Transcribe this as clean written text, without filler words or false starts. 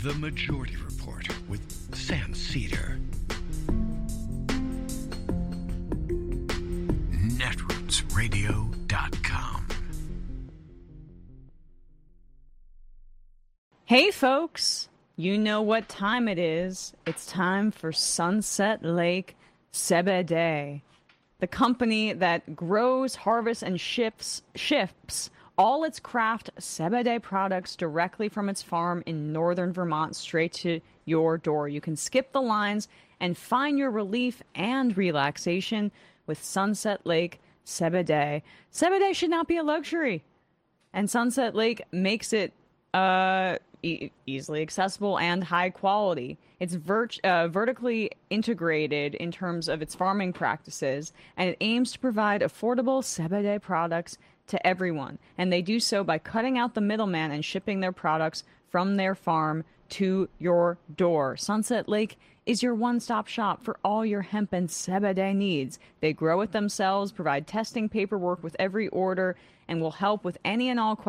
The Majority Report with Sam Cedar. Netrootsradio.com. Hey folks, you know what time it is. It's time for Sunset Lake CBD, the company that grows, harvests, and ships all its craft CBD products directly from its farm in northern Vermont straight to your door. You can skip the lines and find your relief and relaxation with Sunset Lake CBD. CBD should not be a luxury, and Sunset Lake makes it easily accessible and high quality. It's vertically integrated in terms of its farming practices, and it aims to provide affordable CBD products to everyone. And they do so by cutting out the middleman and shipping their products from their farm to your door. Sunset Lake is your one-stop shop for all your hemp and CBD needs. They grow it themselves, provide testing paperwork with every order, and will help with any and all questions